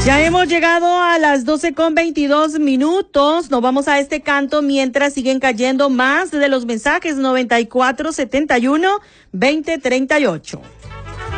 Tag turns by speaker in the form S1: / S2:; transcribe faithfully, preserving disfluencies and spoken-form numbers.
S1: Ya hemos llegado a las doce con veintidós minutos. Nos vamos a este canto mientras siguen cayendo más de los mensajes. Noventa y cuatro setenta y uno veinte treinta y ocho.